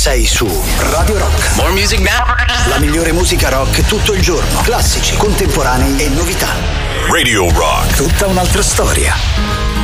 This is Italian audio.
sei su Radio Rock. More music now. La migliore musica rock tutto il giorno. Classici, contemporanei e novità. Radio Rock. Tutta un'altra storia.